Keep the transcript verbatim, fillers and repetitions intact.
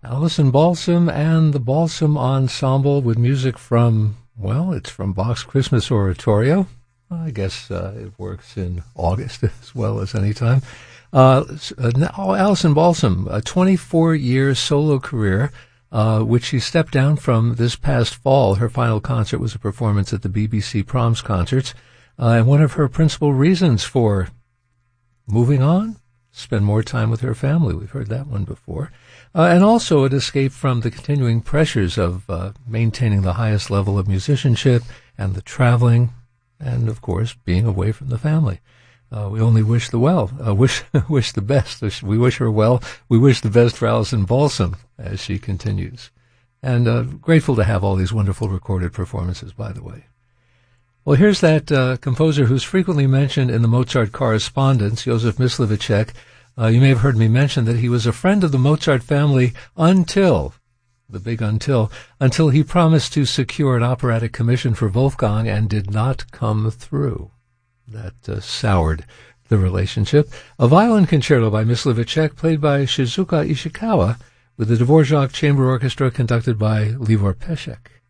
Alison Balsam and the Balsam Ensemble with music from, well, it's from Bach's Christmas Oratorio. I guess uh, it works in August as well as any time. Uh, oh, Alison Balsam, a twenty-four-year solo career, uh, which she stepped down from this past fall. Her final concert was a performance at the B B C Proms Concerts. Uh, and one of her principal reasons for moving on, spend more time with her family. We've heard that one before. Uh, and also an escape from the continuing pressures of uh, maintaining the highest level of musicianship and the traveling and, of course, being away from the family. Uh, we only wish the well, uh, wish wish the best. We wish her well. We wish the best for Alison Balsam as she continues. And uh, grateful to have all these wonderful recorded performances, by the way. Well, here's that uh, composer who's frequently mentioned in the Mozart correspondence, Josef Myslivicek. Uh, you may have heard me mention that he was a friend of the Mozart family until, the big until, until he promised to secure an operatic commission for Wolfgang and did not come through. That uh, soured the relationship. A violin concerto by Myslivicek, played by Shizuka Ishikawa, with the Dvorak Chamber Orchestra conducted by Libor Pesek.